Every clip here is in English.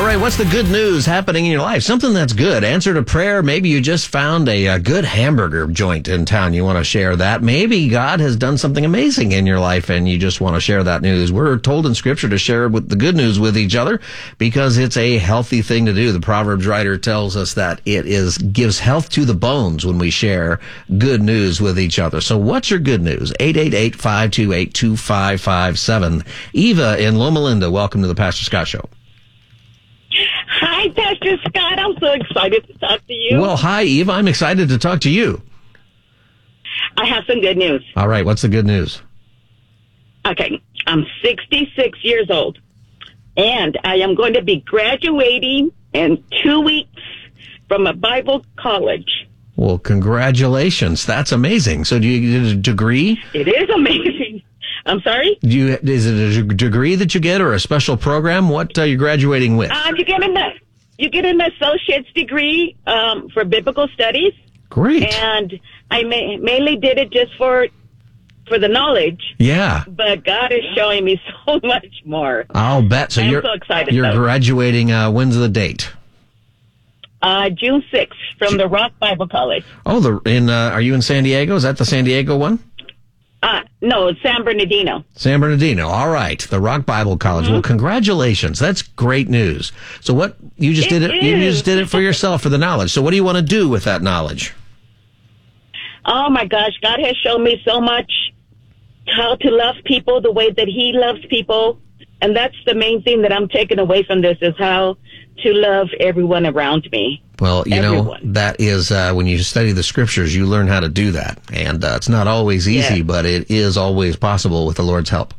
right, what's the good news happening in your life? Something that's good. Answer to prayer. Maybe you just found a good hamburger joint in town. You want to share that. Maybe God has done something amazing in your life and you just want to share that news. We're told in Scripture to share with the good news with each other because it's a healthy thing to do. The Proverbs writer tells us that it gives health to the bones when we share good news with each other. So what's your good news? 888-528-2557. Eva in Loma Linda, welcome to the Pastor Scott Show. Hi, Pastor Scott. I'm so excited to talk to you. Well, hi, Eve. I'm excited to talk to you. I have some good news. All right. What's the good news? Okay. I'm 66 years old, and I am going to be graduating in 2 weeks from a Bible college. Well, congratulations. That's amazing. So do you get a degree? It is amazing. I'm sorry? Is it a degree that you get or a special program? What are you graduating with? You get an associate's degree for biblical studies. Great. And I mainly did it just for the knowledge. Yeah. But God is showing me so much more. I'll bet. So I'm so excited. You're graduating. When's the date? June 6th from the Rock Bible College. Oh, are you in San Diego? Is that the San Diego one? No, it's San Bernardino. San Bernardino. All right. The Rock Bible College. Mm-hmm. Well, congratulations. That's great news. So what, you just did it, you just did it for yourself, for the knowledge. So what do you want to do with that knowledge? Oh my gosh. God has shown me so much how to love people the way that He loves people. And that's the main thing that I'm taking away from this is how to love everyone around me. Well, know, that is, when you study the Scriptures, you learn how to do that. And it's not always easy, but it is always possible with the Lord's help.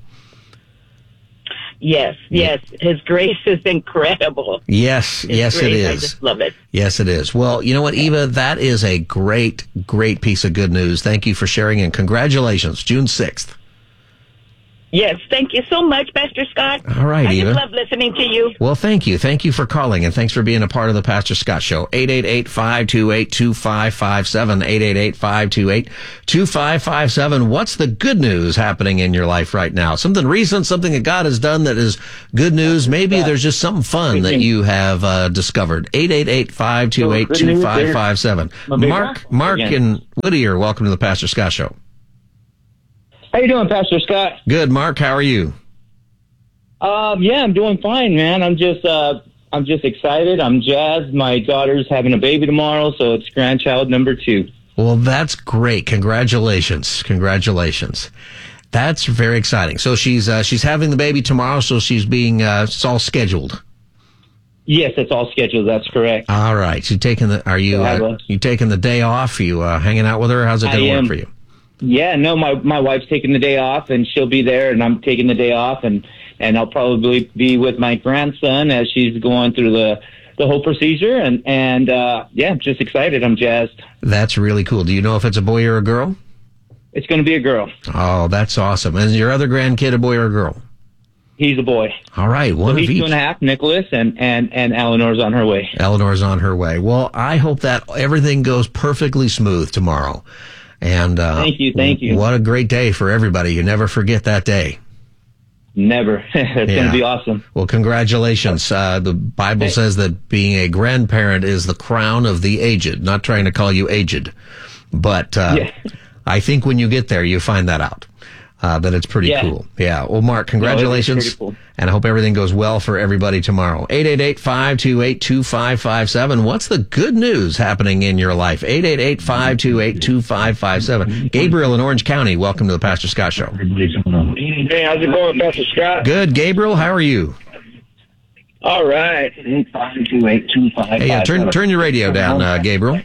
Yes. His grace is incredible. Yes, it is. I just love it. Yes, it is. Well, you know what, Eva? That is a great, great piece of good news. Thank you for sharing, and congratulations, June 6th. Yes, thank you so much, Pastor Scott. All right, Eva. I just love listening to you. Well, thank you. Thank you for calling, and thanks for being a part of the Pastor Scott Show. 888-528-2557, 888-528-2557. What's the good news happening in your life right now? Something recent, something that God has done that is good news. Maybe there's just something fun that you have discovered. 888-528-2557. Mark in Whittier, welcome to the Pastor Scott Show. How you doing, Pastor Scott? Good, Mark. How are you? Yeah, I'm doing fine, man. I'm just excited. I'm jazzed. My daughter's having a baby tomorrow, so it's grandchild number 2. Well, that's great. Congratulations. That's very exciting. So she's having the baby tomorrow, so she's it's all scheduled. Yes, it's all scheduled. That's correct. All right. You taking the day off? You hanging out with her? How's it going to work for you? Yeah, no, my wife's taking the day off, and she'll be there, and I'm taking the day off, and I'll probably be with my grandson as she's going through the whole procedure, and yeah, I'm just excited. I'm jazzed. That's really cool. Do you know if it's a boy or a girl? It's going to be a girl. Oh, that's awesome. Is your other grandkid a boy or a girl? He's a boy. All right, one of each. He's 2.5, Nicholas, and Eleanor's on her way. Eleanor's on her way. Well, I hope that everything goes perfectly smooth tomorrow. And thank you. What a great day for everybody. You never forget that day. Never. It's going to be awesome. Well, congratulations. The Bible says that being a grandparent is the crown of the aged. Not trying to call you aged, but I think when you get there, you find that out. That it's pretty cool. Yeah. Well, Mark, congratulations. Cool. And I hope everything goes well for everybody tomorrow. 888-528-2557. What's the good news happening in your life? 888-528-2557. Gabriel in Orange County, welcome to the Pastor Scott Show. Hey, how's it going, Pastor Scott? Good. Gabriel, how are you? All right. 528-2557. Hey, turn your radio down, Gabriel.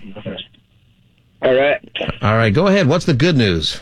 All right. All right, go ahead. What's the good news?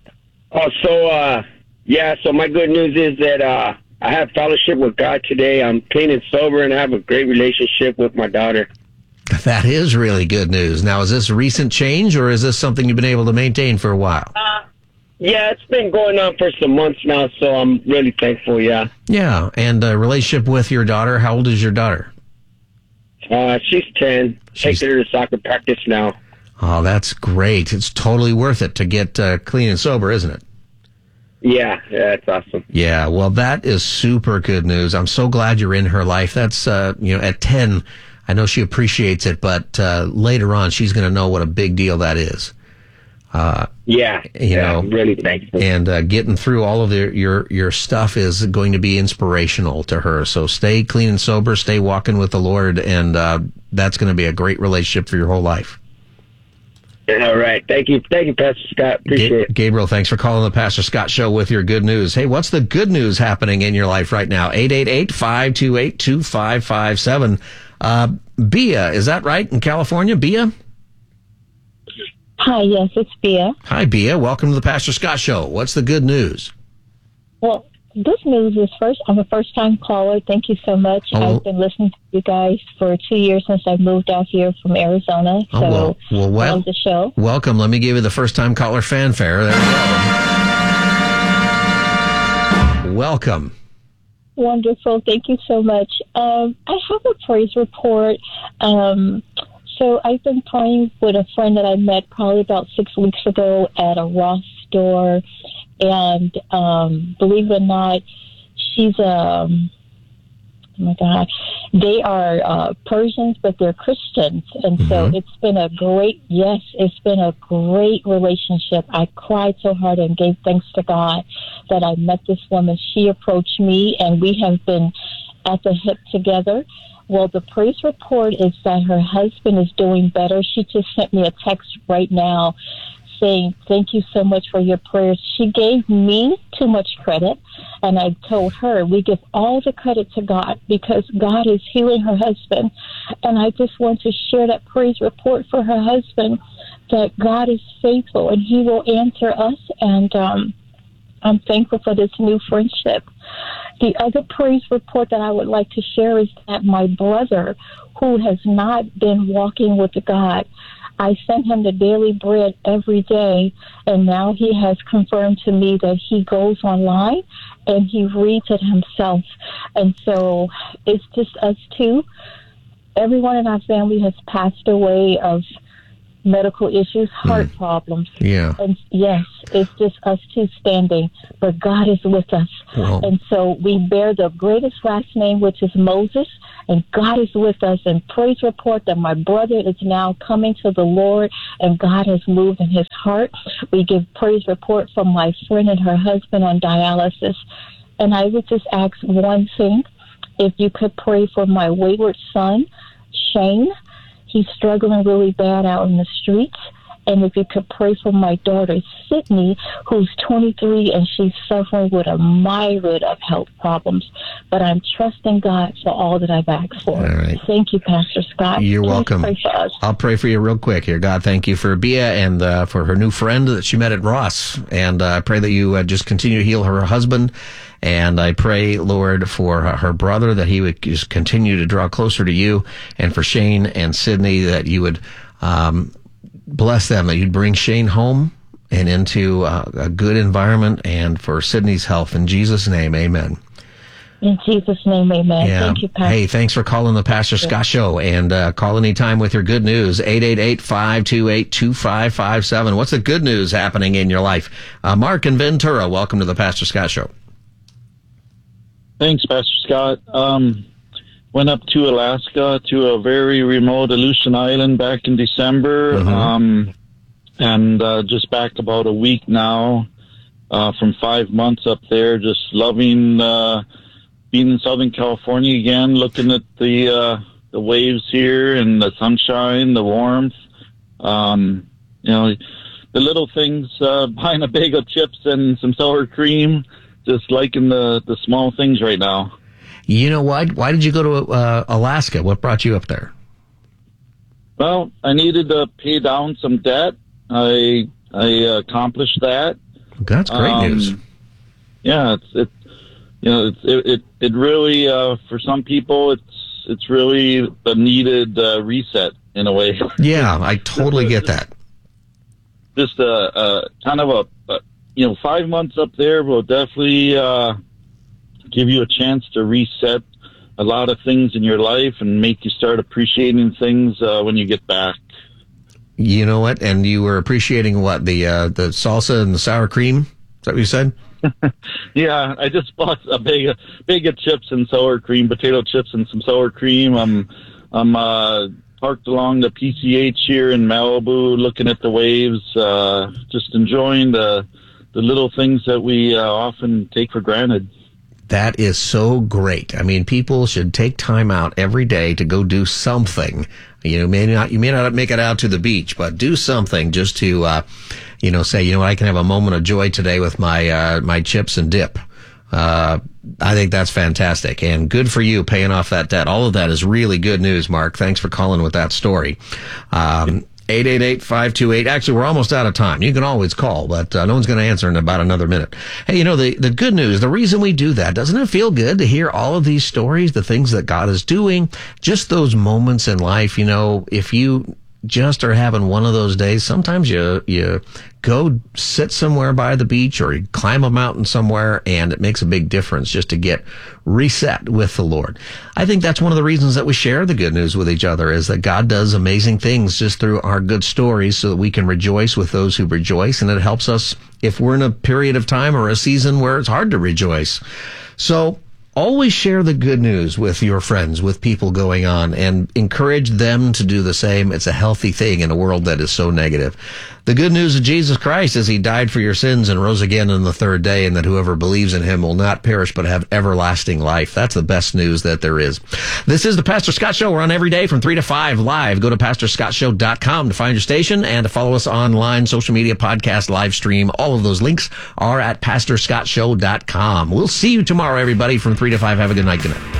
So my good news is that I have fellowship with God today. I'm clean and sober, and I have a great relationship with my daughter. That is really good news. Now, is this a recent change, or is this something you've been able to maintain for a while? Yeah, it's been going on for some months now, so I'm really thankful, yeah. Yeah, and a relationship with your daughter. How old is your daughter? She's 10. Taking her to soccer practice now. Oh, that's great. It's totally worth it to get clean and sober, isn't it? Yeah, that's awesome. Yeah, well, that is super good news. I'm so glad you're in her life. That's, at 10, I know she appreciates it, but later on, she's going to know what a big deal that is. Really thankful. And getting through all of your stuff is going to be inspirational to her. So stay clean and sober, stay walking with the Lord, and that's going to be a great relationship for your whole life. All right. Thank you, Pastor Scott. Appreciate it. Gabriel, thanks for calling the Pastor Scott Show with your good news. Hey, what's the good news happening in your life right now? 888-528-2557. Bia, is that right, in California? Bia? Hi, yes, it's Bia. Hi, Bia. Welcome to the Pastor Scott Show. What's the good news? Well, this news is I'm a first-time caller. Thank you so much. I've been listening to you guys for 2 years since I moved out here from Arizona. So, love the show. Welcome. Let me give you the first-time caller fanfare. There we go. Welcome. Wonderful. Thank you so much. I have a praise report. So I've been praying with a friend that I met probably about 6 weeks ago at a Ross store. And believe it or not, she's oh my God, they are Persians, but they're Christians. And so it's been a great relationship. I cried so hard and gave thanks to God that I met this woman. She approached me, and we have been at the hip together. Well, the praise report is that her husband is doing better. She just sent me a text right now saying, thank you so much for your prayers. She gave me too much credit, and I told her we give all the credit to God because God is healing her husband. And I just want to share that praise report for her husband, that God is faithful and he will answer us. And I'm thankful for this new friendship. The other praise report that I would like to share is that my brother, who has not been walking with God, I sent him the daily bread every day, and now he has confirmed to me that he goes online and he reads it himself. And so it's just us two. Everyone in our family has passed away of medical issues, heart problems. Yeah. And yes, it's just us two standing, but God is with us. Wow. And so we bear the greatest last name, which is Moses, and God is with us. And praise report that my brother is now coming to the Lord, and God has moved in his heart. We give praise report from my friend and her husband on dialysis. And I would just ask one thing, if you could pray for my wayward son, Shane. He's struggling really bad out in the streets. And if you could pray for my daughter, Sydney, who's 23, and she's suffering with a myriad of health problems. But I'm trusting God for all that I've asked for. All right. Thank you, Pastor Scott. You're Please welcome. pray for us. I'll pray for you real quick here. God, thank you for Bia and for her new friend that she met at Ross. And I pray that you just continue to heal her husband. And I pray, Lord, for her brother, that he would just continue to draw closer to you. And for Shane and Sydney, that you would bless them, that you'd bring Shane home and into a good environment, and for Sydney's health. In Jesus' name, amen. In Jesus' name, amen. Yeah. Thank you, Pastor. Hey, thanks for calling the Pastor Scott Show, and call anytime with your good news, 888-528-2557. What's the good news happening in your life? Mark in Ventura, welcome to the Pastor Scott Show. Thanks, Pastor Scott. Went up to Alaska to a very remote Aleutian Island back in December, and just back about a week now from 5 months up there. Just loving being in Southern California again, looking at the waves here and the sunshine, the warmth. The little things, buying a bag of chips and some sour cream. Just liking the small things right now. You know what? Why did you go to Alaska? What brought you up there? Well, I needed to pay down some debt. I accomplished that. That's great news. Yeah, it really for some people it's really a needed reset in a way. Yeah, I totally get that. Just kind of a 5 months up there will definitely give you a chance to reset a lot of things in your life and make you start appreciating things when you get back. You know what? And you were appreciating what, the salsa and the sour cream? Is that what you said? Yeah, I just bought a bag of chips and sour cream, potato chips and some sour cream. I'm parked along the PCH here in Malibu, looking at the waves, just enjoying the little things that we often take for granted. That is so great. I mean, people should take time out every day to go do something. You may not make it out to the beach, but do something just to, say, I can have a moment of joy today with my chips and dip. I think that's fantastic, and good for you paying off that debt. All of that is really good news, Mark. Thanks for calling with that story. 888-528. Actually, we're almost out of time. You can always call, but no one's going to answer in about another minute. Hey, the good news, the reason we do that, doesn't it feel good to hear all of these stories, the things that God is doing, just those moments in life, if you just are having one of those days, sometimes you go sit somewhere by the beach or you climb a mountain somewhere, and it makes a big difference just to get reset with the Lord. I think that's one of the reasons that we share the good news with each other, is that God does amazing things just through our good stories so that we can rejoice with those who rejoice, and it helps us if we're in a period of time or a season where it's hard to rejoice. So always share the good news with your friends, with people going on, and encourage them to do the same. It's a healthy thing in a world that is so negative. The good news of Jesus Christ is he died for your sins and rose again on the third day, and that whoever believes in him will not perish but have everlasting life. That's the best news that there is. This is the Pastor Scott Show. We're on every day from 3 to 5 live. Go to PastorScottShow.com to find your station and to follow us online, social media, podcast, live stream. All of those links are at PastorScottShow.com. We'll see you tomorrow, everybody, from 3 to 5. Have a good night. Good night.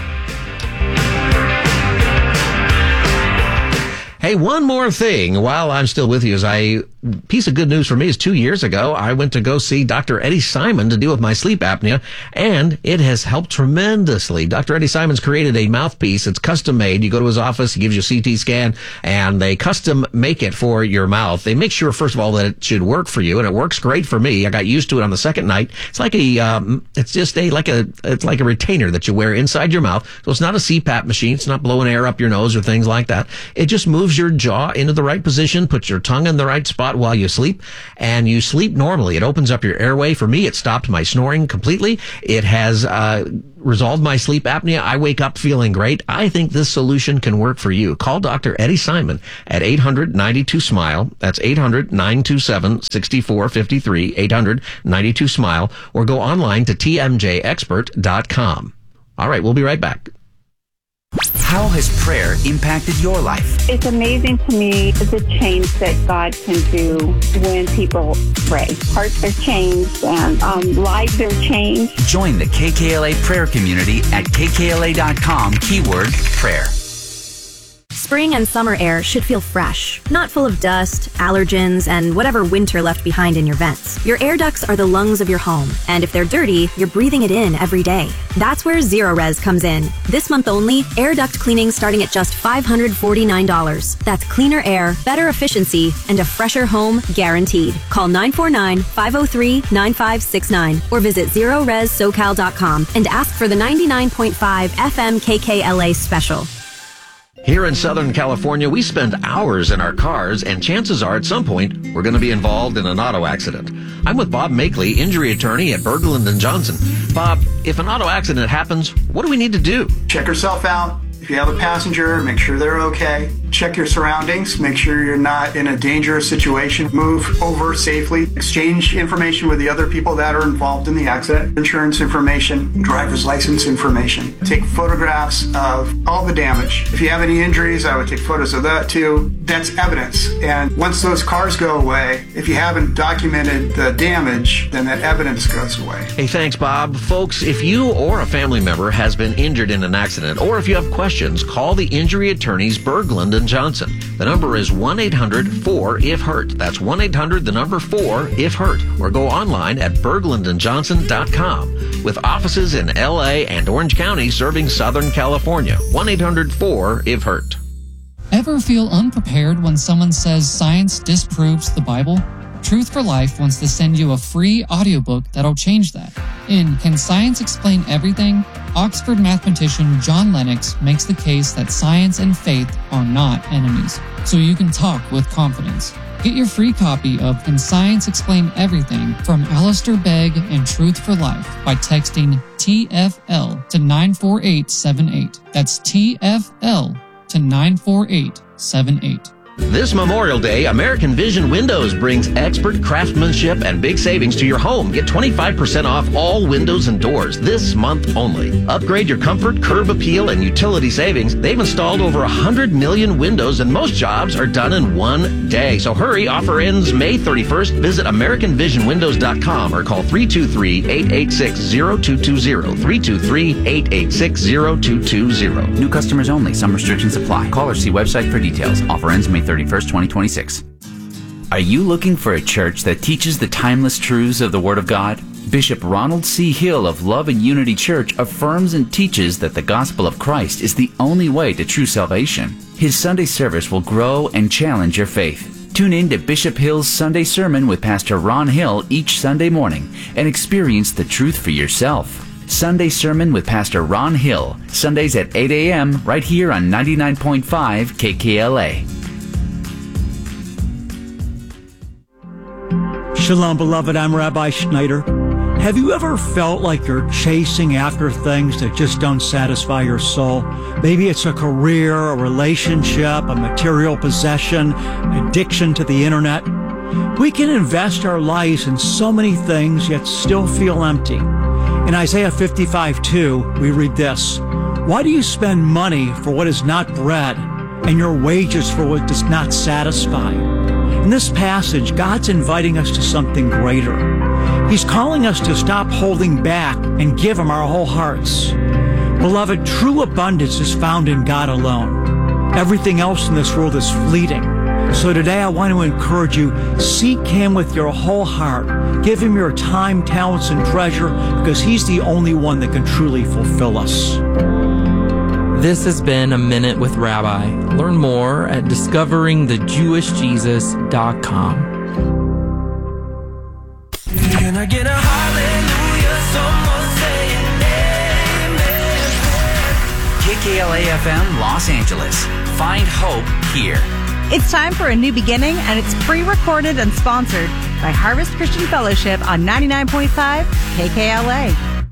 Hey, one more thing while I'm still with you piece of good news for me is 2 years ago, I went to go see Dr. Eddie Simon to deal with my sleep apnea, and it has helped tremendously. Dr. Eddie Simon's created a mouthpiece. It's custom made. You go to his office, he gives you a CT scan, and they custom make it for your mouth. They make sure, first of all, that it should work for you, and it works great for me. I got used to it on the second night. It's like it's like a retainer that you wear inside your mouth. So it's not a CPAP machine. It's not blowing air up your nose or things like that. It just moves your jaw into the right position, puts your tongue in the right spot while you sleep, and you sleep normally. It opens up your airway. For me, it stopped my snoring completely. It has resolved my sleep apnea. I wake up feeling great. I think this solution can work for you. Call Dr. Eddie Simon at 800-92-SMILE. That's 800-927-6453, 800-92-SMILE, or go online to tmjexpert.com. All right, we'll be right back. How has prayer impacted your life? It's amazing to me the change that God can do when people pray. Hearts are changed and lives are changed. Join the KKLA prayer community at kkla.com, keyword prayer. Spring and summer air should feel fresh, not full of dust, allergens, and whatever winter left behind in your vents. Your air ducts are the lungs of your home, and if they're dirty, you're breathing it in every day. That's where Zerorez comes in. This month only, air duct cleaning starting at just $549. That's cleaner air, better efficiency, and a fresher home guaranteed. Call 949-503-9569 or visit ZerorezSocal.com and ask for the 99.5 FM KKLA special. Here in Southern California, we spend hours in our cars, and chances are at some point we're going to be involved in an auto accident. I'm with Bob Makeley, injury attorney at Berglund & Johnson. Bob, if an auto accident happens, what do we need to do? Check yourself out. If you have a passenger, make sure they're okay. Check your surroundings. Make sure you're not in a dangerous situation. Move over safely. Exchange information with the other people that are involved in the accident. Insurance information, driver's license information. Take photographs of all the damage. If you have any injuries, I would take photos of that too. That's evidence. And once those cars go away, if you haven't documented the damage, then that evidence goes away. Hey, thanks, Bob. Folks, if you or a family member has been injured in an accident, or if you have questions, call the injury attorneys Berglund & Johnson. The number is 1-800-4-IF-HURT. That's 1-800-4-IF-HURT. Or go online at berglundandjohnson.com. With offices in LA and Orange County serving Southern California. 1-800-4-IF-HURT. Ever feel unprepared when someone says science disproves the Bible? Truth for Life wants to send you a free audiobook that'll change that. In Can Science Explain Everything?, Oxford mathematician John Lennox makes the case that science and faith are not enemies, so you can talk with confidence. Get your free copy of Can Science Explain Everything from Alistair Begg and Truth for Life by texting TFL to 94878. That's TFL to 94878. This Memorial Day, American Vision Windows brings expert craftsmanship and big savings to your home. Get 25% off all windows and doors this month only. Upgrade your comfort, curb appeal, and utility savings. They've installed over 100 million windows, and most jobs are done in one day. So hurry, offer ends May 31st. Visit AmericanVisionWindows.com or call 323-886-0220. 323-886-0220. New customers only. Some restrictions apply. Call or see website for details. Offer ends May 31st, 2026. Are you looking for a church that teaches the timeless truths of the Word of God? Bishop Ronald C. Hill of Love and Unity Church affirms and teaches that the gospel of Christ is the only way to true salvation. His Sunday service will grow and challenge your faith. Tune in to Bishop Hill's Sunday Sermon with Pastor Ron Hill each Sunday morning and experience the truth for yourself. Sunday Sermon with Pastor Ron Hill, Sundays at 8 a.m. right here on 99.5 KKLA. Shalom, beloved. I'm Rabbi Schneider. Have you ever felt like you're chasing after things that just don't satisfy your soul? Maybe it's a career, a relationship, a material possession, addiction to the internet. We can invest our lives in so many things, yet still feel empty. In Isaiah 55:2, we read this: "Why do you spend money for what is not bread, and your wages for what does not satisfy?" In this passage, God's inviting us to something greater. He's calling us to stop holding back and give Him our whole hearts. Beloved, true abundance is found in God alone. Everything else in this world is fleeting. So today I want to encourage you, seek Him with your whole heart. Give Him your time, talents, and treasure, because He's the only one that can truly fulfill us. This has been A Minute with Rabbi. Learn more at discoveringthejewishjesus.com. Can I get a hallelujah? Someone say amen. KKLA FM Los Angeles. Find hope here. It's time for a new beginning, and it's pre-recorded and sponsored by Harvest Christian Fellowship on 99.5 KKLA.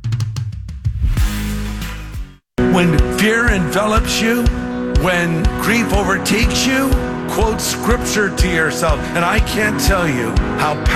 When fear envelops you, when grief overtakes you, quote scripture to yourself. And I can't tell you how